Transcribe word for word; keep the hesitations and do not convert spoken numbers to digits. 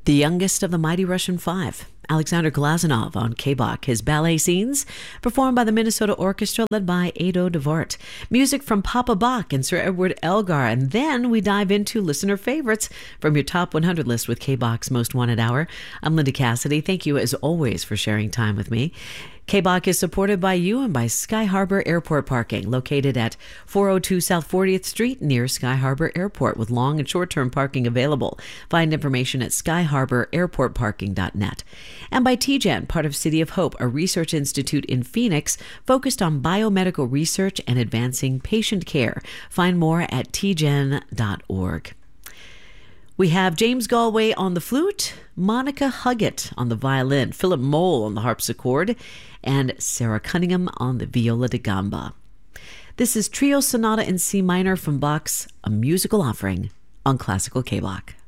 The youngest of the mighty Russian Five, Alexander Glazunov on K-Bach. His ballet scenes performed by the Minnesota Orchestra led by Ado DeVort. Music from Papa Bach and Sir Edward Elgar. And then we dive into listener favorites from your Top one hundred list with K-Bach's Most Wanted Hour. I'm Linda Cassidy. Thank you as always for sharing time with me. K-Bach is supported by you and by Sky Harbor Airport Parking, located at four oh two South fortieth Street near Sky Harbor Airport, with long and short-term parking available. Find information at sky harbor airport parking dot net. And by T G E N, part of City of Hope, a research institute in Phoenix focused on biomedical research and advancing patient care. Find more at t gen dot org. We have James Galway on the flute, Monica Huggett on the violin, Philip Mole on the harpsichord, and Sarah Cunningham on the viola da gamba. This is Trio Sonata in C minor from Bach's A Musical Offering on Classical K-Bach.